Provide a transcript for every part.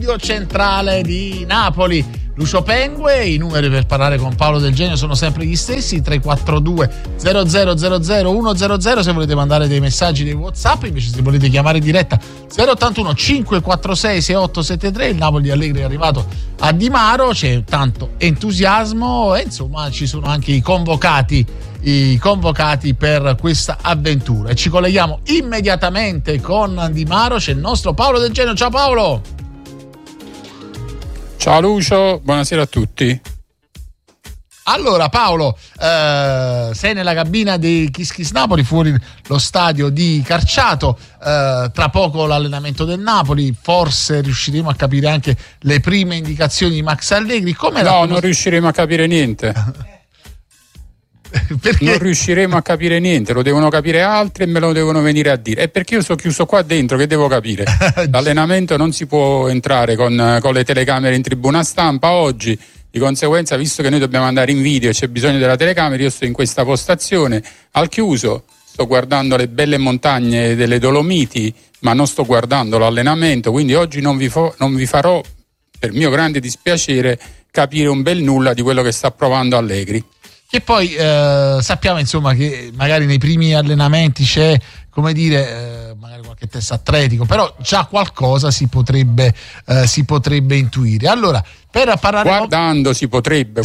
centrale di Napoli. Lucio Pengue, i numeri per parlare con Paolo Del Genio sono sempre gli stessi: 342 0000 100. Se volete mandare dei messaggi, dei WhatsApp, invece se volete chiamare in diretta 081 546 6873. Il Napoli di Allegri è arrivato a Di Maro, c'è tanto entusiasmo e insomma ci sono anche i convocati per questa avventura, e ci colleghiamo immediatamente con Di Maro. C'è il nostro Paolo Del Genio. Ciao Paolo. Ciao Lucio, buonasera a tutti. Allora Paolo, sei nella cabina di Kiss Kiss Napoli, fuori lo stadio di Carciato, tra poco l'allenamento del Napoli, forse riusciremo a capire anche le prime indicazioni di Max Allegri. Non riusciremo a capire niente. Perché? Non riusciremo a capire niente, lo devono capire altri e me lo devono venire a dire. È perché io sono chiuso qua dentro che devo capire. L'allenamento non si può entrare con le telecamere in tribuna stampa oggi, di conseguenza, visto che noi dobbiamo andare in video e c'è bisogno della telecamera, io sto in questa postazione al chiuso, sto guardando le belle montagne delle Dolomiti, ma non sto guardando l'allenamento, quindi oggi non vi farò, per mio grande dispiacere, capire un bel nulla di quello che sta provando Allegri. Che poi sappiamo insomma che magari nei primi allenamenti c'è, come dire, magari qualche test atletico, però già qualcosa si potrebbe intuire. Allora, per parlare guardandoli si potrebbe,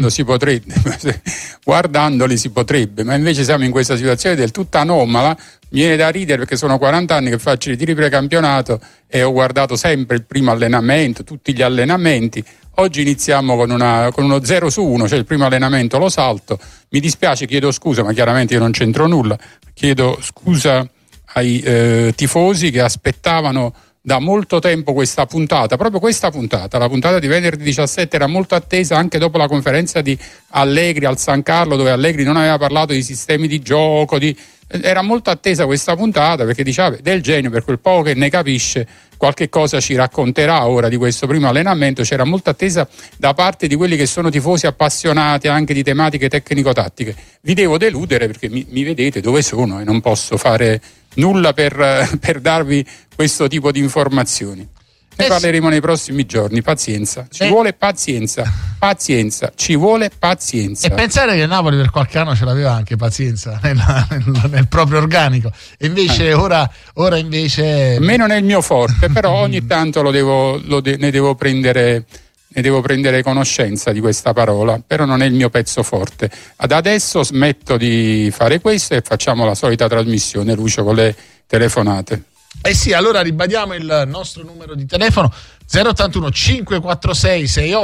ma invece siamo in questa situazione del tutto anomala. Mi viene da ridere perché sono 40 anni che faccio i tiri precampionato e ho guardato sempre il primo allenamento, tutti gli allenamenti. Oggi iniziamo con uno 0 su 1, cioè il primo allenamento lo salto. Mi dispiace, chiedo scusa, ma chiaramente io non c'entro nulla. Chiedo scusa ai tifosi che aspettavano da molto tempo questa puntata, proprio questa puntata. La puntata di venerdì 17 era molto attesa anche dopo la conferenza di Allegri al San Carlo, dove Allegri non aveva parlato di sistemi di gioco, era molto attesa questa puntata perché diceva Del Genio, per quel poco che ne capisce, qualche cosa ci racconterà ora di questo primo allenamento. C'era molta attesa da parte di quelli che sono tifosi appassionati anche di tematiche tecnico-tattiche. Vi devo deludere perché mi vedete dove sono e non posso fare nulla per darvi questo tipo di informazioni. Ne parleremo nei prossimi giorni. Pazienza, ci vuole pazienza, ci vuole pazienza. E pensare che Napoli per qualche anno ce l'aveva anche pazienza nel proprio organico, e invece ora invece a me non è il mio forte, però ogni tanto ne devo prendere conoscenza di questa parola, però non è il mio pezzo forte. Ad adesso smetto di fare questo e facciamo la solita trasmissione, Lucio, con le telefonate. Sì, allora ribadiamo il nostro numero di telefono 081 546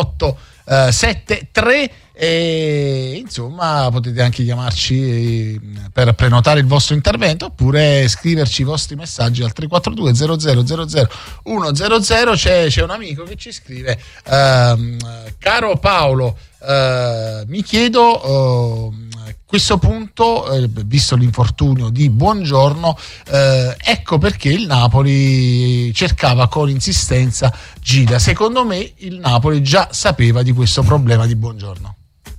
6873 e insomma potete anche chiamarci per prenotare il vostro intervento oppure scriverci i vostri messaggi al 342 0000 100. C'è un amico che ci scrive: caro Paolo, mi chiedo questo punto, visto l'infortunio di Buongiorno, ecco perché il Napoli cercava con insistenza Gida. Secondo me il Napoli già sapeva di questo problema di Buongiorno.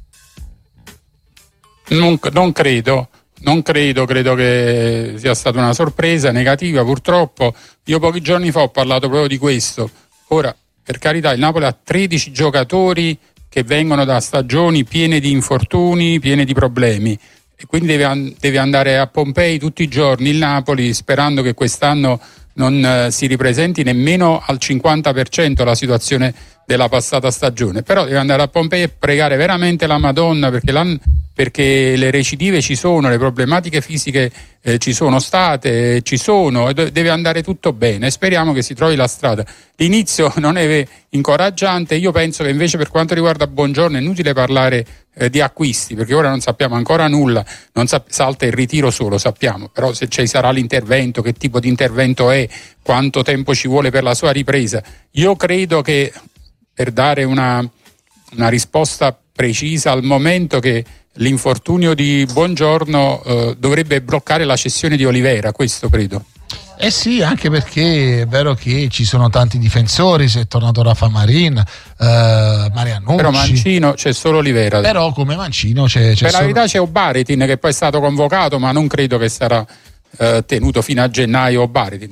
Non credo, credo che sia stata una sorpresa negativa, purtroppo. Io pochi giorni fa ho parlato proprio di questo. Ora, per carità, il Napoli ha 13 giocatori che vengono da stagioni piene di infortuni, piene di problemi, e quindi deve andare a Pompei tutti i giorni il Napoli, sperando che quest'anno non si ripresenti nemmeno al 50% la situazione della passata stagione. Però deve andare a Pompei e pregare veramente la Madonna perché le recidive ci sono, le problematiche fisiche ci sono state, ci sono, e deve andare tutto bene. Speriamo che si trovi la strada. L'inizio non è incoraggiante. Io penso che invece per quanto riguarda Buongiorno è inutile parlare di acquisti, perché ora non sappiamo ancora nulla, salta il ritiro solo, sappiamo, però se ci sarà l'intervento, che tipo di intervento è, quanto tempo ci vuole per la sua ripresa. Io credo che, per dare una risposta precisa al momento, che l'infortunio di Buongiorno dovrebbe bloccare la cessione di Olivera, questo credo. Sì, anche perché è vero che ci sono tanti difensori, se è tornato Rafa Marin, Marianucci. Però Mancino c'è solo Olivera. Però come Mancino c'è per la verità c'è Obaretin, che poi è stato convocato, ma non credo che sarà tenuto fino a gennaio Obaretin.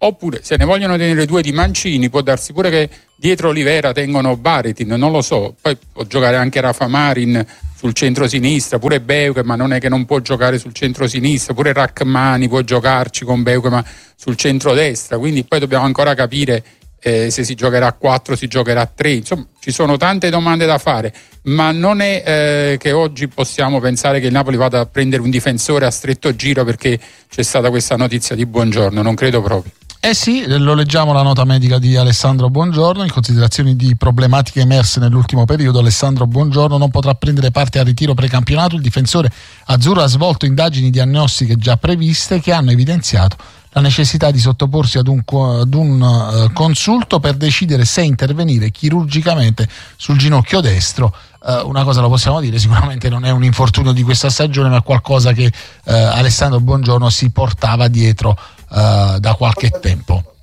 Oppure se ne vogliono tenere 2 di Mancini, può darsi pure che dietro Olivera tengono Baritin, non lo so. Poi può giocare anche Rafa Marin sul centro-sinistra, pure Beuke, ma non è che non può giocare sul centro-sinistra, pure Rachmani può giocarci con Beuke, ma sul centro-destra. Quindi poi dobbiamo ancora capire se si giocherà a 4, si giocherà a 3. Insomma, ci sono tante domande da fare, ma non è che oggi possiamo pensare che il Napoli vada a prendere un difensore a stretto giro perché c'è stata questa notizia di Buongiorno, non credo proprio. Sì, lo leggiamo la nota medica di Alessandro Buongiorno. In considerazione di problematiche emerse nell'ultimo periodo, Alessandro Buongiorno non potrà prendere parte al ritiro precampionato. Il difensore azzurro ha svolto indagini diagnostiche già previste che hanno evidenziato la necessità di sottoporsi ad un consulto per decidere se intervenire chirurgicamente sul ginocchio destro. Una cosa la possiamo dire, sicuramente non è un infortunio di questa stagione, ma qualcosa che Alessandro Buongiorno si portava dietro da qualche tempo.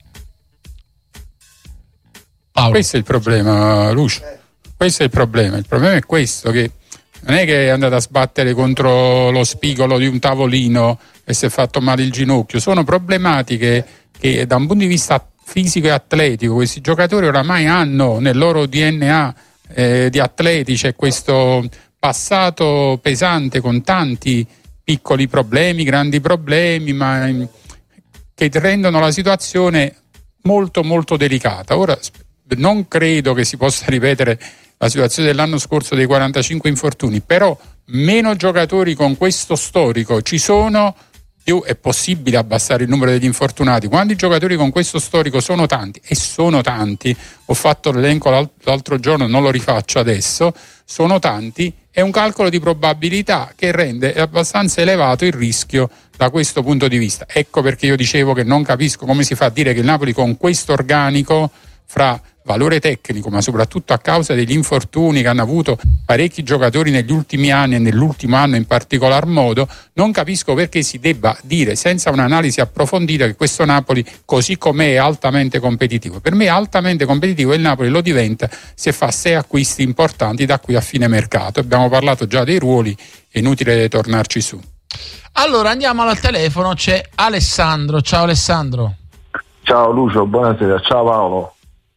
Paolo. Questo è il problema, Lucio. Questo è il problema è questo, che non è che è andato a sbattere contro lo spigolo di un tavolino e si è fatto male il ginocchio. Sono problematiche che da un punto di vista fisico e atletico questi giocatori oramai hanno nel loro DNA di atleti. C'è questo passato pesante con tanti piccoli problemi, grandi problemi, ma che rendono la situazione molto molto delicata. Ora non credo che si possa ripetere la situazione dell'anno scorso dei 45 infortuni, però meno giocatori con questo storico ci sono, più è possibile abbassare il numero degli infortunati. Quando i giocatori con questo storico sono tanti, e sono tanti, ho fatto l'elenco l'altro giorno, non lo rifaccio adesso, sono tanti, è un calcolo di probabilità che rende abbastanza elevato il rischio da questo punto di vista. Ecco perché io dicevo che non capisco come si fa a dire che il Napoli con questo organico, fra valore tecnico ma soprattutto a causa degli infortuni che hanno avuto parecchi giocatori negli ultimi anni e nell'ultimo anno in particolar modo, non capisco perché si debba dire senza un'analisi approfondita che questo Napoli così com'è è altamente competitivo. Per me è altamente competitivo e il Napoli lo diventa se fa 6 acquisti importanti da qui a fine mercato. Abbiamo parlato già dei ruoli, è inutile tornarci su. Allora andiamo al telefono, c'è Alessandro. Ciao Alessandro. Ciao Lucio, buonasera. Ciao Paolo.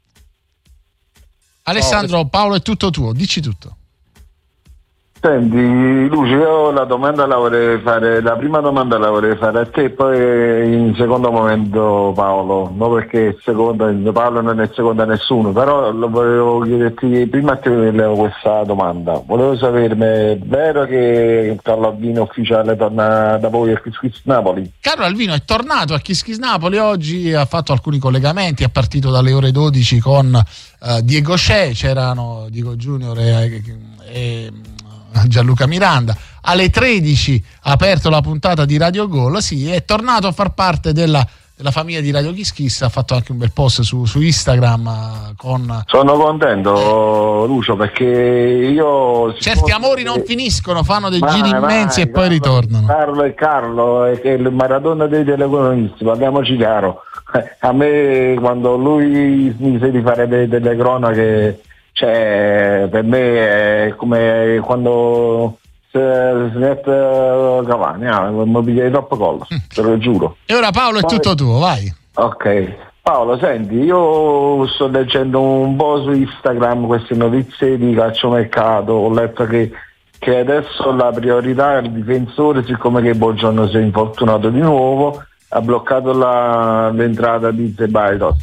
Alessandro, Paolo è tutto tuo, dici tutto. Senti Lucio, io la prima domanda la vorrei fare a te e poi in secondo momento Paolo, no, perché Paolo non è secondo a nessuno, però lo volevo chiederti prima a te questa domanda. Volevo sapere, è vero che Carlo Alvino ufficiale torna da voi a Kiss Kiss Napoli? Carlo Alvino è tornato a Kiss Kiss Napoli oggi, ha fatto alcuni collegamenti, è partito dalle ore 12 con Diego C'è, c'erano Diego Junior e Gianluca Miranda. Alle 13 ha aperto la puntata di Radio Gol, sì, è tornato a far parte della famiglia di Radio Kiss Kiss, ha fatto anche un bel post su Instagram Sono contento Lucio perché io certi amori non finiscono, fanno dei giri immensi e poi ritornano. Carlo è che il Maradona dei telecronisti, parliamoci chiaro. A me quando lui smise di fare delle cronache, cioè per me è come quando si mette Cavani, mi pigliai troppo collo, te lo giuro. E ora Paolo è tutto tuo, vai. Ok, Paolo, senti, io sto leggendo un po' su Instagram queste notizie di calciomercato, ho letto che adesso la priorità è il difensore, siccome che Buongiorno si è infortunato di nuovo, ha bloccato l'entrata di Zeballos,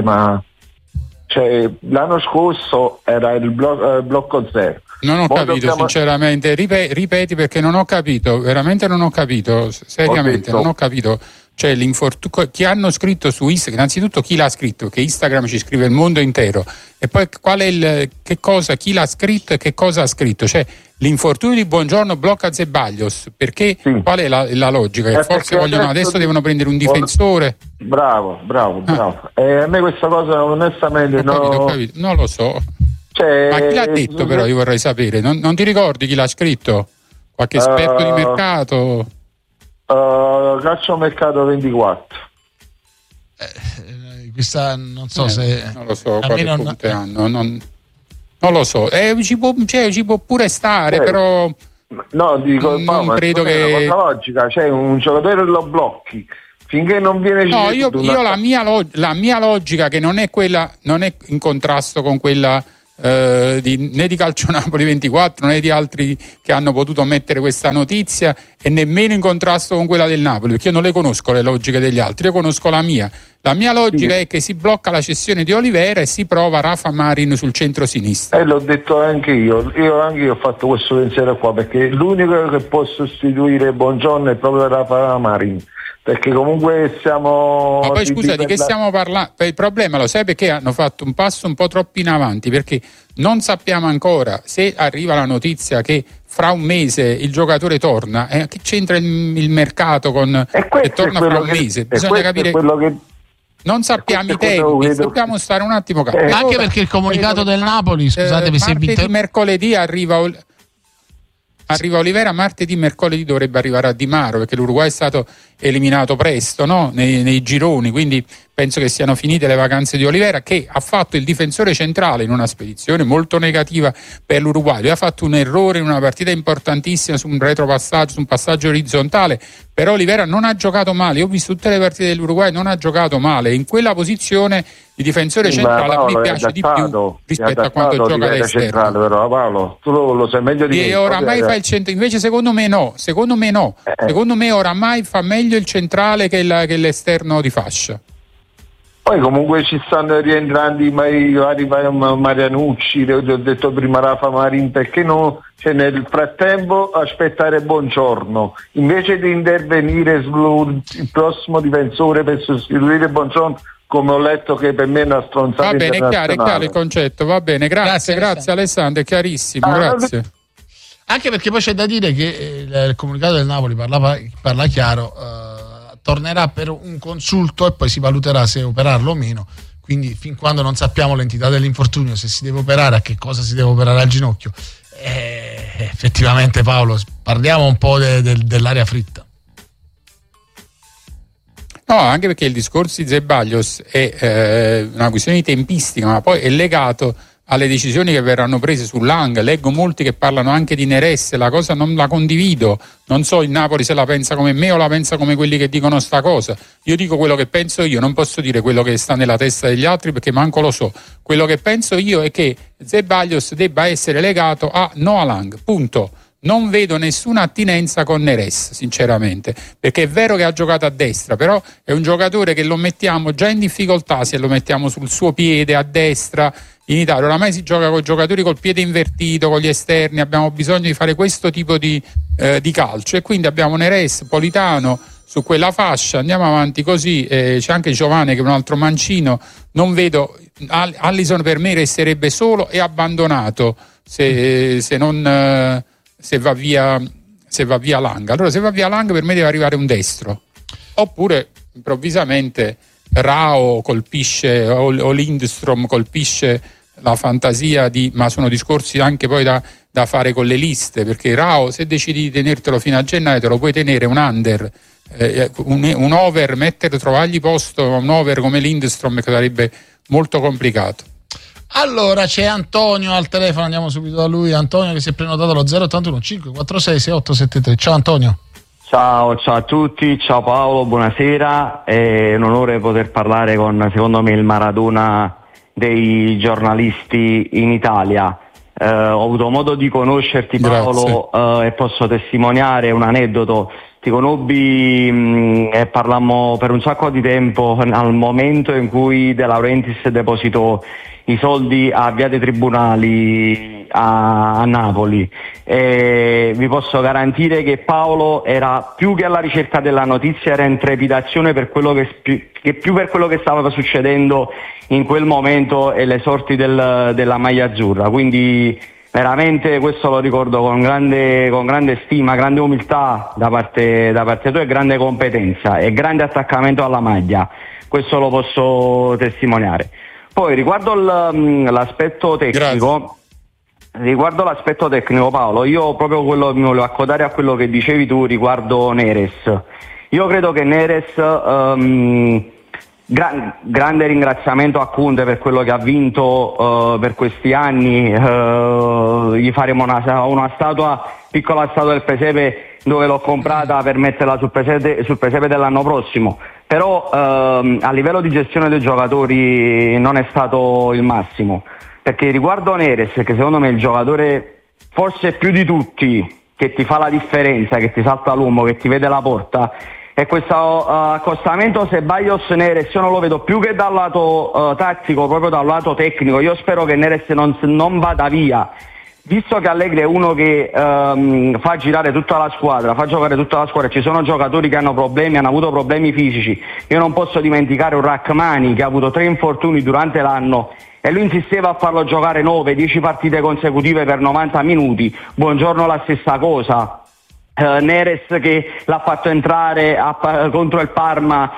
l'anno scorso era il blocco zero. Non ho capito sinceramente, ripeti perché non ho capito, veramente non ho capito, seriamente non ho capito. Cioè chi hanno scritto su Instagram, innanzitutto chi l'ha scritto, che Instagram ci scrive il mondo intero, e poi qual è chi l'ha scritto e che cosa ha scritto, cioè l'infortunio di Buongiorno blocca Zeballos, perché sì. Qual è la logica? Che forse adesso devono prendere un difensore. Bravo. A me questa cosa onestamente ho capito. Non lo so. Ma chi l'ha detto però, io vorrei sapere, non ti ricordi chi l'ha scritto? Qualche esperto di mercato? Calciomercato 24. Questa non so se non lo so quali punte hanno, non lo so, ci può pure stare, però no, dico non credo che la logica, cioè un giocatore lo blocchi, finché non viene no, io la mia logica, che non è quella, non è in contrasto con quella né di Calcio Napoli 24 né di altri che hanno potuto mettere questa notizia, e nemmeno in contrasto con quella del Napoli, perché io non le conosco le logiche degli altri, io conosco la mia logica è che si blocca la cessione di Olivera e si prova Rafa Marin sul centro-sinistra. L'ho detto anche io ho fatto questo pensiero qua, perché l'unico che può sostituire Buongiorno è proprio Rafa Marin, perché comunque siamo... Ma poi scusa, di che stiamo parlando? Il problema lo sai perché hanno fatto un passo un po' troppo in avanti, perché non sappiamo ancora se arriva la notizia che fra un mese il giocatore torna, che c'entra il mercato con che torna fra un mese? Bisogna capire... Non sappiamo i tempi, dobbiamo stare un attimo calmi. Anche perché il comunicato del Napoli, scusatemi se martedì, mercoledì arriva Olivera, martedì, mercoledì dovrebbe arrivare a Di Maro, perché l'Uruguay è stato eliminato presto, no? nei gironi, quindi penso che siano finite le vacanze di Olivera, che ha fatto il difensore centrale in una spedizione molto negativa per l'Uruguay. Lui ha fatto un errore in una partita importantissima su un retropassaggio, su un passaggio orizzontale, però Olivera non ha giocato male. Io ho visto tutte le partite dell'Uruguay, non ha giocato male. In quella posizione di difensore centrale a me piace di più rispetto a quanto gioca da esterno. Però Paolo, tu lo sai meglio di me. E oramai fa il centro, invece secondo me no. Secondo me oramai fa meglio il centrale che l'esterno di fascia. Poi comunque ci stanno rientrando i vari Marianucci, ho detto prima Rafa Marin, perché no? Cioè, nel frattempo aspettare Buongiorno, invece di intervenire sul prossimo difensore per sostituire Buongiorno, come ho letto che per me è una stronzata. Va bene, è chiaro il concetto, va bene, grazie Alessandro, è chiarissimo, grazie. Anche perché poi c'è da dire che il comunicato del Napoli parla chiaro, tornerà per un consulto e poi si valuterà se operarlo o meno, quindi fin quando non sappiamo l'entità dell'infortunio, se si deve operare, a che cosa si deve operare al ginocchio, effettivamente Paolo, parliamo un po' dell'aria fritta. No, anche perché il discorso di Zeballos è una questione di tempistica, ma poi è legato alle decisioni che verranno prese su Lang. Leggo molti che parlano anche di Neres, la cosa non la condivido, non so il Napoli se la pensa come me o la pensa come quelli che dicono sta cosa. Io dico quello che penso io, non posso dire quello che sta nella testa degli altri perché manco lo so. Quello che penso io è che Zeballos debba essere legato a Noah Lang, punto. Non vedo nessuna attinenza con Neres, sinceramente, perché è vero che ha giocato a destra, però è un giocatore che lo mettiamo già in difficoltà se lo mettiamo sul suo piede a destra. In Italia oramai si gioca con giocatori col piede invertito, con gli esterni, abbiamo bisogno di fare questo tipo di calcio, e quindi abbiamo Neres, Politano su quella fascia, andiamo avanti così, c'è anche Giovane che è un altro mancino, non vedo, Alisson per me resterebbe solo e abbandonato se va via Lang. Allora se va via Lang per me deve arrivare un destro, oppure improvvisamente Rao colpisce o Lindstrom colpisce la fantasia ma sono discorsi anche poi da fare con le liste, perché Rao, se decidi di tenertelo fino a gennaio, te lo puoi tenere un under, un over, trovargli posto un over come Lindstrom, che sarebbe molto complicato. Allora c'è Antonio al telefono, andiamo subito da lui. Antonio che si è prenotato allo 081 546 6873. Ciao Antonio. Ciao a tutti, ciao Paolo, buonasera, è un onore poter parlare con, secondo me, il Maradona dei giornalisti in Italia. Ho avuto modo di conoscerti, Paolo, e posso testimoniare un aneddoto. Ti conobbi e parlammo per un sacco di tempo al momento in cui De Laurentiis depositò i soldi a Via dei Tribunali a Napoli, e vi posso garantire che Paolo era più che alla ricerca della notizia, era in trepidazione per quello più per quello che stava succedendo in quel momento e le sorti della maglia azzurra. Quindi veramente questo lo ricordo con grande stima, grande umiltà da parte tua, e grande competenza e grande attaccamento alla maglia. Questo lo posso testimoniare. Poi riguardo l'aspetto tecnico, Paolo, io proprio mi volevo accodare a quello che dicevi tu riguardo Neres. Io credo che Neres, grande ringraziamento a Conte per quello che ha vinto per questi anni, gli faremo una piccola statua del presepe, dove l'ho comprata per metterla sul presepe dell'anno prossimo. però a livello di gestione dei giocatori non è stato il massimo, perché riguardo Neres, che secondo me è il giocatore forse più di tutti che ti fa la differenza, che ti salta l'uomo, che ti vede la porta, e questo accostamento Ceballos-Neres io non lo vedo più che dal lato tattico, proprio dal lato tecnico. Io spero che Neres non vada via, visto che Allegri è uno che fa girare tutta la squadra, fa giocare tutta la squadra. Ci sono giocatori che hanno avuto problemi fisici. Io non posso dimenticare un Rachmani che ha avuto 3 infortuni durante l'anno e lui insisteva a farlo giocare 9-10 partite consecutive per 90 minuti. Buongiorno la stessa cosa. Neres che l'ha fatto entrare contro il Parma,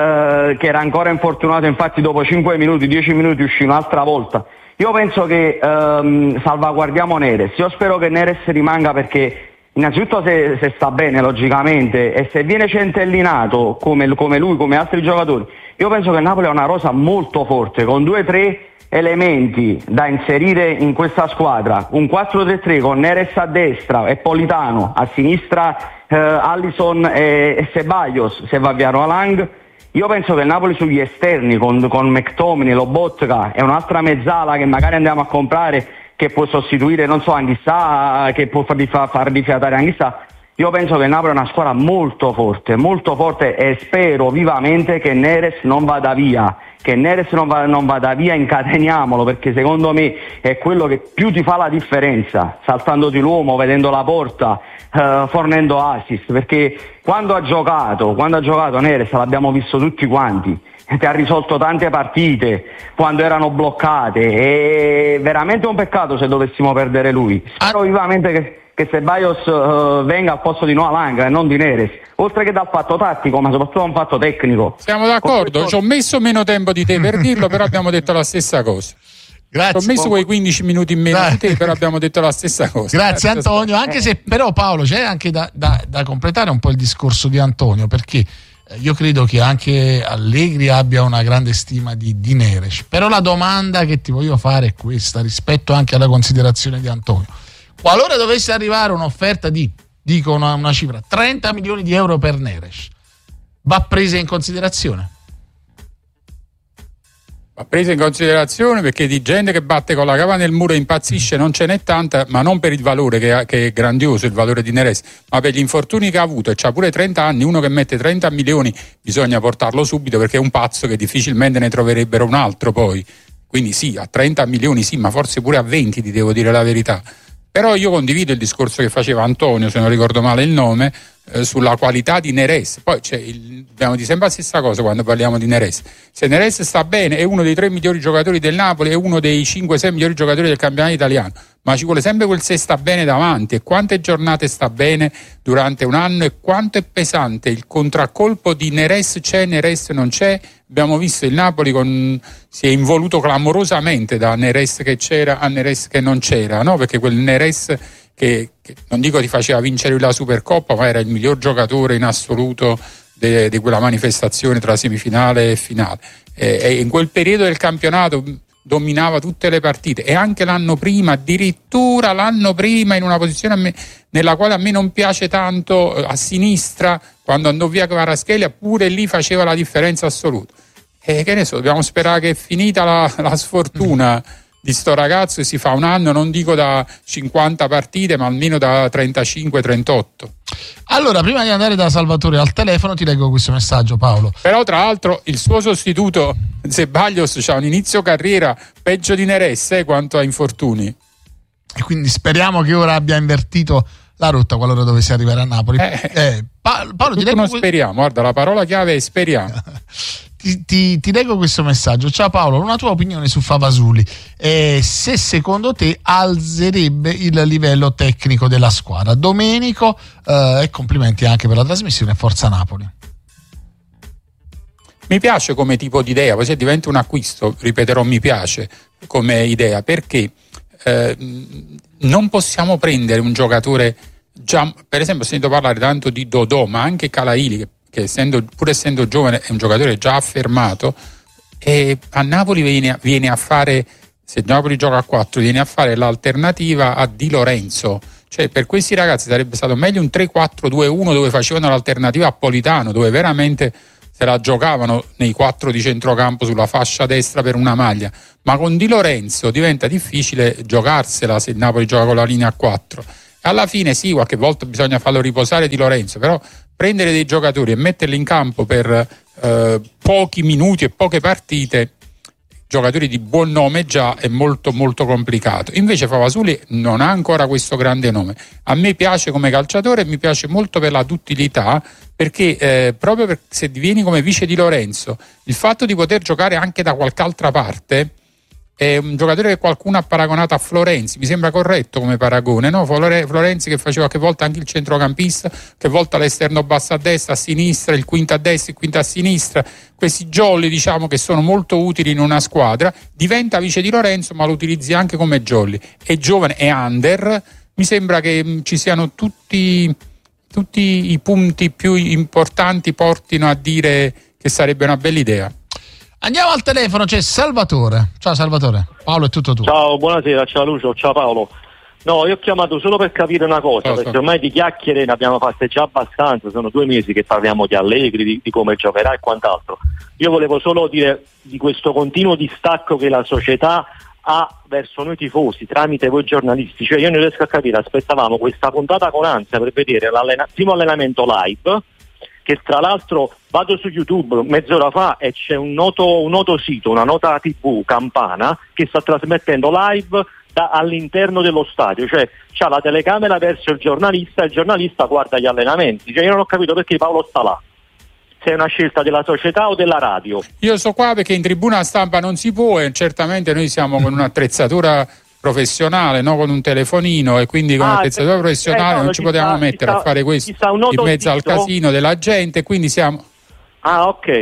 che era ancora infortunato, infatti dopo 5 minuti, 10 minuti uscì un'altra volta. Io penso che salvaguardiamo Neres. Io spero che Neres rimanga, perché innanzitutto se sta bene logicamente, e se viene centellinato come lui, come altri giocatori, io penso che il Napoli ha una rosa molto forte, con 2-3 elementi da inserire in questa squadra. Un 4-3-3 con Neres a destra e Politano, a sinistra Alisson e Ceballos, se va via Roland. Io penso che il Napoli sugli esterni con McTominay, Lobotka e un'altra mezzala che magari andiamo a comprare, che può sostituire, non so, Anghissà, che può far rifiatare Anghissà. Io penso che il Napoli è una squadra molto forte, e spero vivamente che Neres non vada via. Che Neres non vada via, incateniamolo, perché secondo me è quello che più ti fa la differenza, saltandoti l'uomo, vedendo la porta, fornendo assist, perché quando ha giocato Neres l'abbiamo visto tutti quanti, ti ha risolto tante partite quando erano bloccate, è veramente un peccato se dovessimo perdere lui. Spero vivamente che Ceballos venga al posto di Noah Lang e non di Neres, oltre che dal fatto tattico, ma soprattutto da un fatto tecnico. Siamo d'accordo, ci ho messo meno tempo di te per dirlo, però abbiamo detto la stessa cosa. Grazie. Ho messo quei 15 minuti in meno di te, però abbiamo detto la stessa cosa. Grazie Antonio, anche se però Paolo c'è anche da completare un po' il discorso di Antonio, perché io credo che anche Allegri abbia una grande stima di Neres, però la domanda che ti voglio fare è questa, rispetto anche alla considerazione di Antonio. Qualora dovesse arrivare un'offerta dico una cifra, 30 milioni di euro per Neres, va presa in considerazione? Va presa in considerazione, perché di gente che batte con la cava nel muro e impazzisce non ce n'è tanta, ma non per il valore che è grandioso, il valore di Neres, ma per gli infortuni che ha avuto, e c'ha pure 30 anni. Uno che mette 30 milioni bisogna portarlo subito, perché è un pazzo che difficilmente ne troverebbero un altro poi. Quindi sì, a 30 milioni sì, ma forse pure a 20 ti devo dire la verità. Però io condivido il discorso che faceva Antonio, se non ricordo male il nome, sulla qualità di Neres. Poi dobbiamo dire sempre la stessa cosa quando parliamo di Neres. Se Neres sta bene, è uno dei 3 migliori giocatori del Napoli, è uno dei 5-6 migliori giocatori del campionato italiano, ma ci vuole sempre quel se sta bene davanti. E quante giornate sta bene durante un anno, e quanto è pesante il contraccolpo di Neres c'è, Neres non c'è. Abbiamo visto il Napoli si è involuto clamorosamente da Neres che c'era a Neres che non c'era, no? Perché quel Neres che non dico ti faceva vincere la Supercoppa, ma era il miglior giocatore in assoluto di quella manifestazione tra semifinale e finale, e in quel periodo del campionato dominava tutte le partite, e anche l'anno prima, addirittura l'anno prima, in una posizione nella quale a me non piace tanto, a sinistra, quando andò via Kvaratskhelia, pure lì faceva la differenza assoluta. E che ne so, dobbiamo sperare che è finita la sfortuna di sto ragazzo e si fa un anno, non dico da 50 partite, ma almeno da 35-38. Allora, prima di andare da Salvatore al telefono, ti leggo questo messaggio, Paolo. Però tra l'altro il suo sostituto Ceballos c'ha un inizio carriera peggio di Neres, quanto a infortuni. E quindi speriamo che ora abbia invertito la rotta qualora dovesse arrivare a Napoli. Paolo, ti leggo speriamo, guarda, la parola chiave è speriamo. Ti leggo questo messaggio. Ciao Paolo, una tua opinione su Favasuli, se secondo te alzerebbe il livello tecnico della squadra. Domenico, e complimenti anche per la trasmissione, forza Napoli. Mi piace come tipo di idea, poi se diventa un acquisto, ripeterò, mi piace come idea, perché non possiamo prendere un giocatore già, per esempio ho sentito parlare tanto di Dodò, ma anche Calaili, che pur essendo giovane è un giocatore già affermato, e a Napoli viene a fare, se Napoli gioca a 4, viene a fare l'alternativa a Di Lorenzo. Cioè, per questi ragazzi sarebbe stato meglio un 3-4-2-1 dove facevano l'alternativa a Politano, dove veramente se la giocavano nei 4 di centrocampo sulla fascia destra per una maglia, ma con Di Lorenzo diventa difficile giocarsela se il Napoli gioca con la linea a 4. Alla fine sì, qualche volta bisogna farlo riposare Di Lorenzo, però prendere dei giocatori e metterli in campo per pochi minuti e poche partite, giocatori di buon nome già, è molto molto complicato. Invece Favasoli non ha ancora questo grande nome. A me piace come calciatore, mi piace molto per la duttilità, perché proprio se vieni come vice Di Lorenzo, il fatto di poter giocare anche da qualche altra parte, è un giocatore che qualcuno ha paragonato a Florenzi, mi sembra corretto come paragone, no? Florenzi che faceva che volta anche il centrocampista, che volta l'esterno basso a destra, a sinistra, il quinto a destra, il quinto a sinistra, questi jolly diciamo che sono molto utili in una squadra, diventa vice Di Lorenzo ma lo utilizzi anche come jolly, è giovane, è under, mi sembra che ci siano tutti i punti più importanti portino a dire che sarebbe una bella idea. Andiamo al telefono, c'è Salvatore. Ciao Salvatore, Paolo è tutto tuo. Ciao, buonasera, ciao Lucio, ciao Paolo. No, io ho chiamato solo per capire una cosa, perché ormai di chiacchiere ne abbiamo fatte già abbastanza, sono 2 mesi che parliamo di Allegri, di come giocherà e quant'altro. Io volevo solo dire di questo continuo distacco che la società ha verso noi tifosi tramite voi giornalisti, cioè io non riesco a capire, aspettavamo questa puntata con ansia per vedere primo allenamento live, che tra l'altro vado su YouTube mezz'ora fa e c'è un noto sito, una nota TV Campana che sta trasmettendo live all'interno dello stadio, cioè c'ha la telecamera verso il giornalista e il giornalista guarda gli allenamenti, cioè io non ho capito perché Paolo sta là, se è una scelta della società o della radio. Io sto qua perché in tribuna stampa non si può e certamente noi siamo con un'attrezzatura professionale, no? Con un telefonino, e quindi con un'attrezzatura professionale non ci potevamo mettere a fare questo in mezzo al casino della gente, quindi siamo... Ah, ok.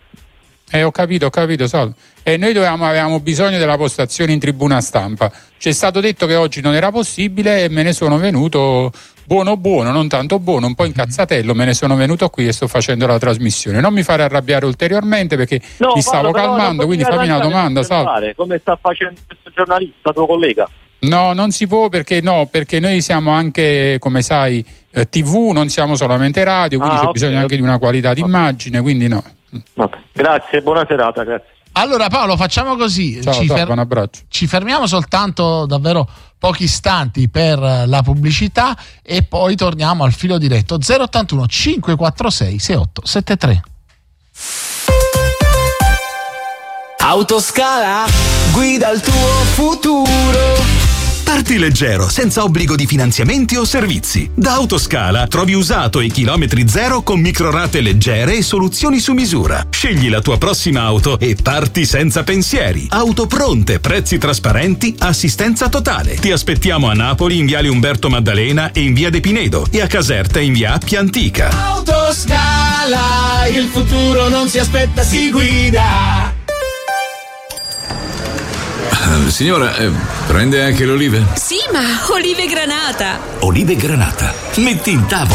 Ho capito, Sal. E noi avevamo bisogno della postazione in tribuna stampa. Ci è stato detto che oggi non era possibile e me ne sono venuto buono, non tanto buono, un po' incazzatello, me ne sono venuto qui e sto facendo la trasmissione. Non mi fare arrabbiare ulteriormente perché mi stavo calmando, quindi fammi una domanda, Sal. Come sta facendo questo giornalista, tuo collega? No, non si può perché noi siamo anche, come sai, TV, non siamo solamente radio, quindi c'è bisogno anche di una qualità di immagine, quindi no. Okay. Grazie, buona serata, grazie. Allora Paolo, facciamo così, buon abbraccio. Ci fermiamo soltanto davvero pochi istanti per la pubblicità e poi torniamo al filo diretto. 081 546 6873. Autoscala, guida il tuo futuro. Parti leggero, senza obbligo di finanziamenti o servizi. Da Autoscala trovi usato e chilometri zero con microrate leggere e soluzioni su misura. Scegli la tua prossima auto e parti senza pensieri. Auto pronte, prezzi trasparenti, assistenza totale. Ti aspettiamo a Napoli in viale Umberto Maddalena e in via De Pinedo e a Caserta in via Appia Antica. Autoscala, il futuro non si aspetta, si guida. Signora, prende anche le olive? Sì, ma olive granata. Olive granata. Metti in tavola